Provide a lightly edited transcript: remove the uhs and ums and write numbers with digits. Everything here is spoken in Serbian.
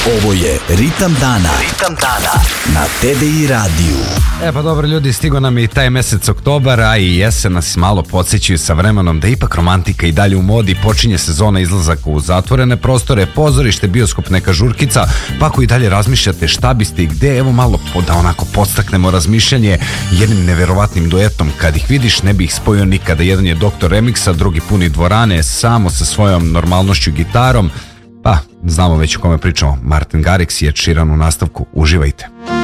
Ovo je Ritam dana. Ritam dana na TDI radiju. Pa dobro ljudi, stigo nam je i taj mesec oktobar, a i jesen nas malo podsjećaju sa vremenom da ipak romantika i dalje u modi. Počinje sezona izlazaka u zatvorene prostore, pozorište, bioskop, neka žurkica. Pa ako i dalje razmišljate šta biste i gde, evo malo da onako podstaknemo razmišljanje jednim neverovatnim duetom. Kad ih vidiš ne bi ih spojio nikada. Jedan je Doktor Remiksa, drugi puni dvorane, samo sa svojom normalnošću gitarom. Pa znamo već o kome pričamo. Martin Garrix i Ed Sheeran u nastavku. Uživajte.